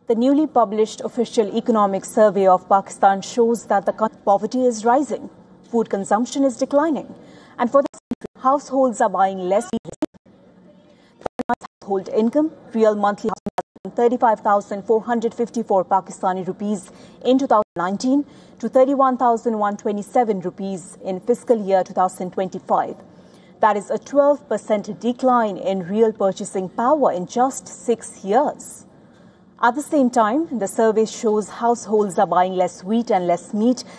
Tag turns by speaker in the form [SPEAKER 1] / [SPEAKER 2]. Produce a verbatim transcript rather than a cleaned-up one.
[SPEAKER 1] The newly published official economic survey of Pakistan shows that the poverty is rising, food consumption is declining, and for this, households are buying less. Household income, real monthly thirty-five thousand four hundred fifty-four Pakistani rupees in two thousand nineteen to thirty-one thousand one hundred twenty-seven rupees in fiscal year two thousand twenty-five. That is a twelve percent decline in real purchasing power in just six years. At the same time, the survey shows households are buying less wheat and less meat